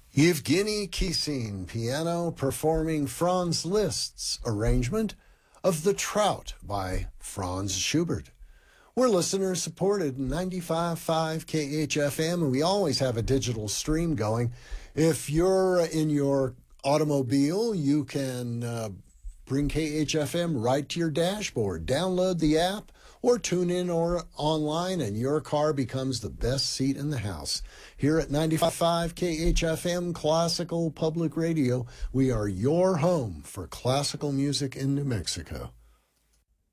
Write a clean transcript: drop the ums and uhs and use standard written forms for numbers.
Yevgeny Kissin, piano, performing Franz Liszt's arrangement of The Trout by Franz Schubert. We're listener-supported 95.5 KHFM, and we always have a digital stream going. If you're in your automobile, you can bring KHFM right to your dashboard. Download the app or tune in or online, and your car becomes the best seat in the house. Here at 95.5 KHFM Classical Public Radio, we are your home for classical music in New Mexico.